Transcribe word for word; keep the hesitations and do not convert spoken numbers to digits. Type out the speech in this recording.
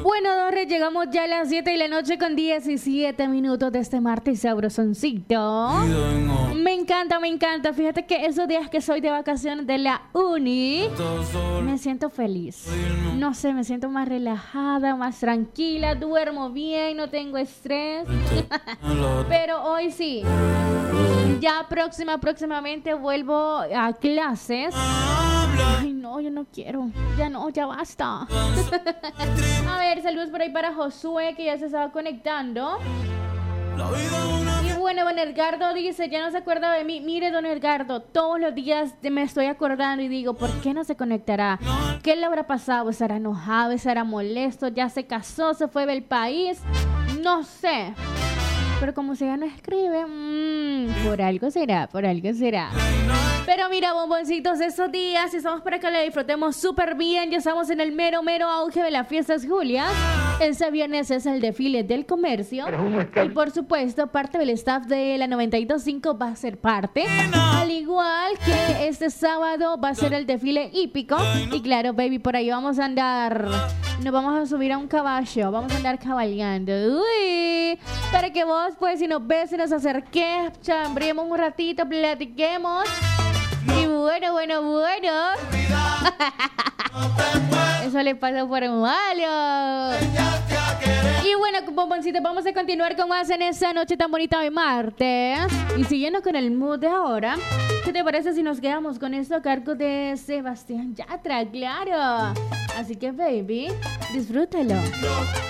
Bueno, Dorre, llegamos ya a las siete de la noche con diecisiete minutos de este martes sabrosoncito. Me encanta, me encanta. Fíjate que esos días que soy de vacaciones de la uni, me siento feliz. No sé, me siento más relajada, más tranquila, duermo bien, no tengo estrés. Pero hoy sí, ya próxima, próximamente vuelvo a clases. Ay, no, yo no quiero. Ya no, ya basta. A ver, saludos por ahí para Josué, que ya se estaba conectando. Y bueno, don Edgardo dice, ya no se acuerda de mí. Mire, don Edgardo, todos los días me estoy acordando y digo, ¿por qué no se conectará? ¿Qué le habrá pasado? ¿Estará enojado? ¿Estará molesto? ¿Ya se casó? ¿Se fue del país? No sé. Pero como si ya no escribe, mmm, por algo será, por algo será. Pero mira, bomboncitos, esos días estamos para que la disfrutemos súper bien. Ya estamos en el mero, mero auge de las fiestas Julias. Ese viernes es el desfile del comercio. Y por supuesto, parte del staff de la noventa y dos punto cinco va a ser parte. Al igual que este sábado va a ser el desfile hípico. Y claro, baby, por ahí vamos a andar. Nos vamos a subir a un caballo. Vamos a andar cabalgando. Uy, para que vos, pues, si nos ves, si nos acerques, chambriemos un ratito, platiquemos. Y bueno, bueno, bueno. Eso le pasa por malo. Y bueno, bomboncitos, vamos a continuar con más en esta noche tan bonita de martes. Y siguiendo con el mood de ahora, ¿qué te parece si nos quedamos con esto a cargo de Sebastián Yatra? Claro. Así que, baby, disfrútalo.